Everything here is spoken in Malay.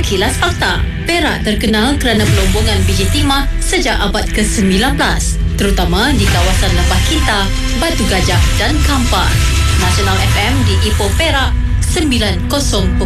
Sekilas Fakta. Perak terkenal kerana pelombongan biji timah sejak abad ke-19, terutama di kawasan Lembah Kinta, Batu Gajah dan Kampar. Nasional FM di Ipoh Perak 90.9.